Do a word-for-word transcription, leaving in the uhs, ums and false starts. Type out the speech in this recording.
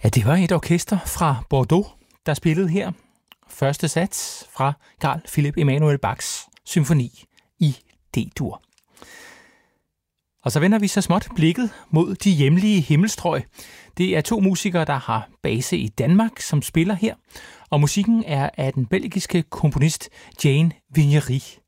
Ja, det var et orkester fra Bordeaux, der spillede her. Første sats fra Carl Philipp Emanuel Bachs symfoni i D-dur. Og så vender vi så småt blikket mod de hjemlige himmelstrøg. Det er to musikere, der har base i Danmark, som spiller her. Og musikken er af den belgiske komponist Jane Vignery.